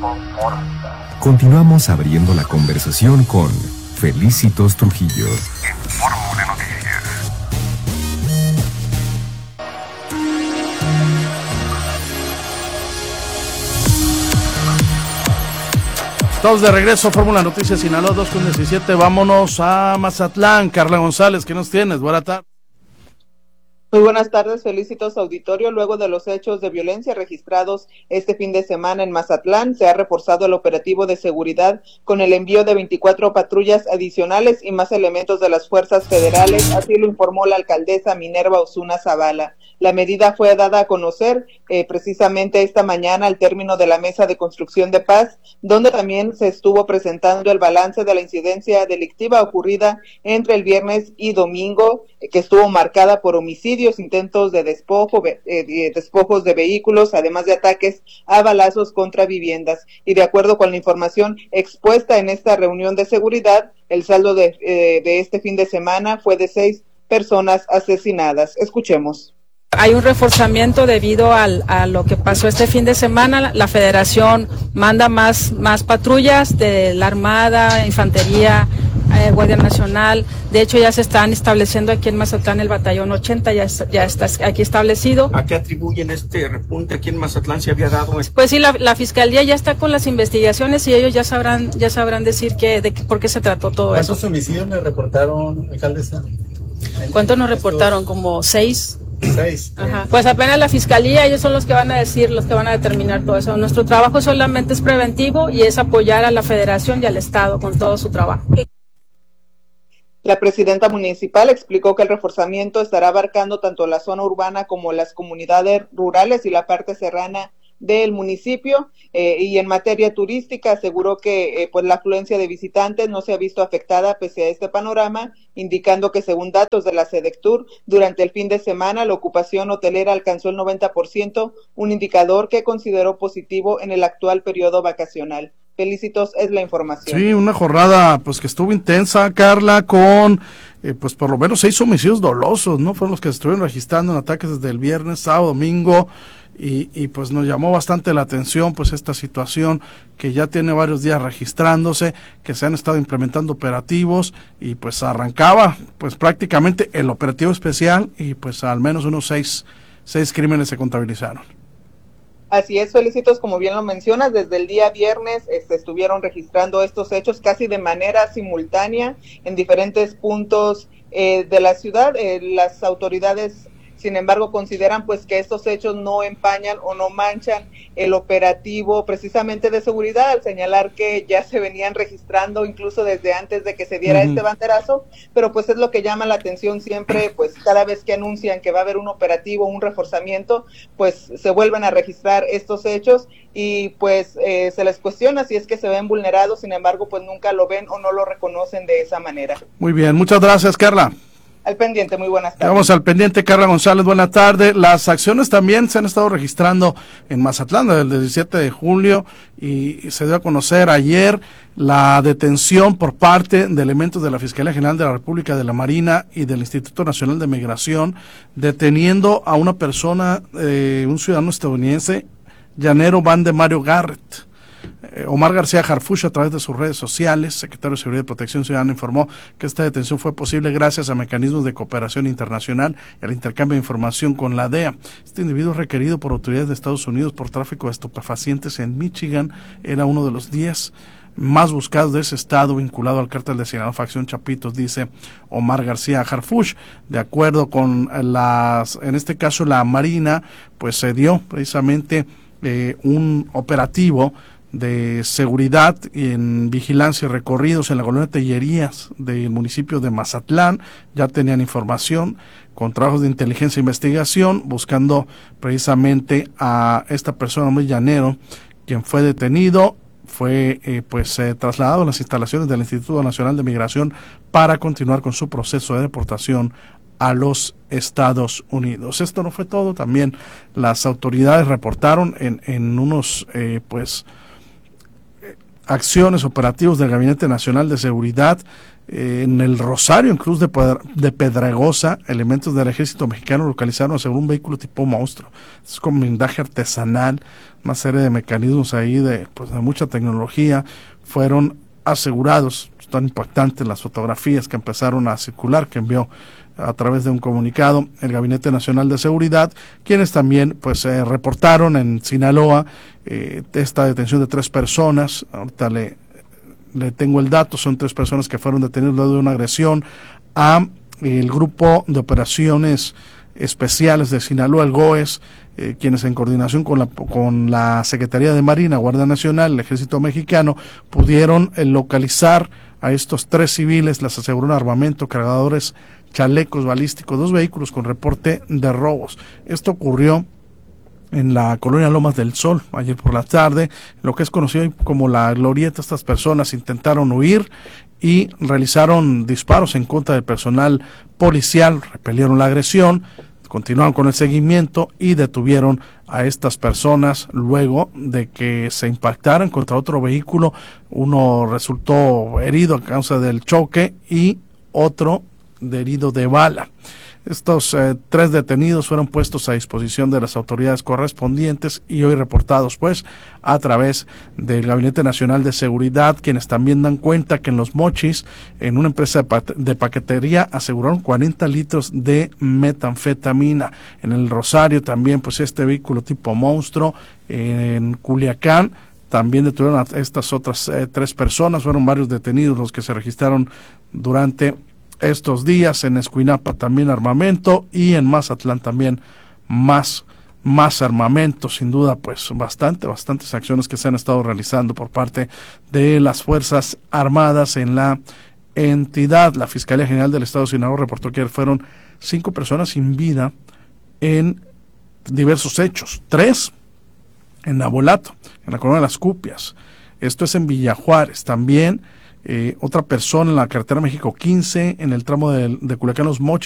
Continuamos abriendo la conversación con Felicitos Trujillo. Fórmula de Noticias. Estamos de regreso, Fórmula Noticias Sinaloa 2:17. Vámonos a Mazatlán. Carla González, ¿qué nos tienes? Buenas tardes. Muy buenas tardes, Felicitos auditorio. Luego de los hechos de violencia registrados este fin de semana en Mazatlán, se ha reforzado el operativo de seguridad con el envío de 24 patrullas adicionales y más elementos de las fuerzas federales, así lo informó la alcaldesa Minerva Osuna Zavala. La medida fue dada a conocer precisamente esta mañana al término de la mesa de construcción de paz, donde también se estuvo presentando el balance de la incidencia delictiva ocurrida entre el viernes y domingo, que estuvo marcada por homicidios, intentos de despojos de vehículos, además de ataques a balazos contra viviendas. Y de acuerdo con la información expuesta en esta reunión de seguridad, el saldo de este fin de semana fue de 6 personas asesinadas. Escuchemos. Hay un reforzamiento debido a lo que pasó este fin de semana. La Federación manda más patrullas de la Armada, Infantería, Guardia Nacional. De hecho, ya se están estableciendo aquí en Mazatlán el batallón 80, ya está aquí establecido. ¿A qué atribuyen este repunte aquí en Mazatlán? ¿Se había dado? Pues sí, la Fiscalía ya está con las investigaciones y ellos ya sabrán decir por qué se trató todo eso. ¿Cuántos homicidios le reportaron, alcaldesa? ¿Cuántos nos reportaron? Como 6. 6. Ajá. Pues apenas la Fiscalía, ellos son los que van a decir, los que van a determinar todo eso. Nuestro trabajo solamente es preventivo y es apoyar a la Federación y al Estado con todo su trabajo. La presidenta municipal explicó que el reforzamiento estará abarcando tanto la zona urbana como las comunidades rurales y la parte serrana del municipio, y en materia turística aseguró que pues la afluencia de visitantes no se ha visto afectada pese a este panorama, indicando que según datos de la Sedectur, durante el fin de semana la ocupación hotelera alcanzó el 90%, un indicador que consideró positivo en el actual periodo vacacional. Felicitos, es la información. Sí, una jornada pues que estuvo intensa, Carla, con pues por lo menos 6 homicidios dolosos, ¿no? Fueron los que se estuvieron registrando en ataques desde el viernes, sábado, domingo, y pues nos llamó bastante la atención pues esta situación que ya tiene varios días registrándose, que se han estado implementando operativos y pues arrancaba pues prácticamente el operativo especial y pues al menos unos 6 crímenes se contabilizaron. Así es, Felicitos, como bien lo mencionas, desde el día viernes se estuvieron registrando estos hechos casi de manera simultánea en diferentes puntos de la ciudad. Las autoridades, sin embargo, consideran pues que estos hechos no empañan o no manchan el operativo precisamente de seguridad, al señalar que ya se venían registrando incluso desde antes de que se diera este banderazo, pero pues es lo que llama la atención siempre, pues cada vez que anuncian que va a haber un operativo, un reforzamiento, pues se vuelven a registrar estos hechos y pues se les cuestiona si es que se ven vulnerados, sin embargo pues nunca lo ven o no lo reconocen de esa manera. Muy bien, muchas gracias, Carla. Al pendiente, muy buenas tardes. Vamos al pendiente, Carla González, buenas tardes. Las acciones también se han estado registrando en Mazatlán desde el 17 de julio y se dio a conocer ayer la detención por parte de elementos de la Fiscalía General de la República, de la Marina y del Instituto Nacional de Migración, deteniendo a una persona, un ciudadano estadounidense, llanero Van de Mario Garrett. Omar García Harfuch, a través de sus redes sociales, secretario de Seguridad y Protección Ciudadana, informó que esta detención fue posible gracias a mecanismos de cooperación internacional y al intercambio de información con la DEA. Este individuo, requerido por autoridades de Estados Unidos por tráfico de estupefacientes en Michigan, era uno de los 10 más buscados de ese estado vinculado al cártel de Sinaloa Facción Chapitos, dice Omar García Harfuch. De acuerdo con en este caso la Marina, pues se dio precisamente un operativo de seguridad y en vigilancia y recorridos en la colonia Tellerías del municipio de Mazatlán. Ya tenían información con trabajos de inteligencia e investigación buscando precisamente a esta persona muy llanero, quien fue detenido, fue trasladado a las instalaciones del Instituto Nacional de Migración para continuar con su proceso de deportación a los Estados Unidos. Esto no fue todo, también las autoridades reportaron en unos acciones operativos del Gabinete Nacional de Seguridad En el Rosario, en Cruz de Pedregosa, elementos del ejército mexicano localizaron un vehículo tipo monstruo. Es con blindaje artesanal, una serie de mecanismos ahí de mucha tecnología fueron asegurados. Están impactantes las fotografías que empezaron a circular, que envió a través de un comunicado el Gabinete Nacional de Seguridad, quienes también reportaron en Sinaloa esta detención de 3 personas. Ahorita le tengo el dato, son 3 personas que fueron detenidas luego de una agresión a el Grupo de Operaciones Especiales de Sinaloa, el GOES, quienes en coordinación con la Secretaría de Marina, Guardia Nacional, el Ejército Mexicano, pudieron localizar a estos 3 civiles, les aseguraron armamento, cargadores, chalecos balísticos, 2 vehículos con reporte de robos. Esto ocurrió en la colonia Lomas del Sol, ayer por la tarde, lo que es conocido como la Glorieta. Estas personas intentaron huir y realizaron disparos en contra del personal policial, repelieron la agresión, continuaron con el seguimiento y detuvieron a estas personas luego de que se impactaran contra otro vehículo. Uno resultó herido a causa del choque y otro herido de bala. Estos 3 detenidos fueron puestos a disposición de las autoridades correspondientes y hoy reportados a través del Gabinete Nacional de Seguridad, quienes también dan cuenta que en Los Mochis, en una empresa de paquetería, aseguraron 40 litros de metanfetamina. En el Rosario también este vehículo tipo monstruo. En Culiacán también detuvieron a estas otras 3 personas. Fueron varios detenidos los que se registraron durante estos días. En Escuinapa también armamento, y en Mazatlán también más armamento. Sin duda, bastantes acciones que se han estado realizando por parte de las Fuerzas Armadas en la entidad. La Fiscalía General del Estado de Sinaloa reportó que fueron 5 personas sin vida en diversos hechos, 3 en Nabolato, en la colonia de Las Cupias. Esto es en Villa Juárez. También otra persona en la carretera México 15, en el tramo de Culiacán Los Mochis,